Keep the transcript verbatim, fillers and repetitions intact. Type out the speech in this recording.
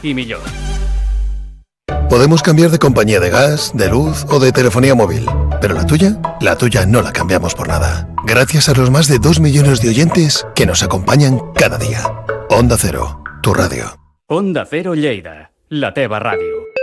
i millor. Podemos cambiar de compañía de gas, de luz o de telefonía móvil, pero la tuya, la tuya no la cambiamos por nada. Gracias a los más de dos millones de oyentes que nos acompañan cada día. Onda Cero, tu radio. Onda Cero Lleida, la teva ràdio.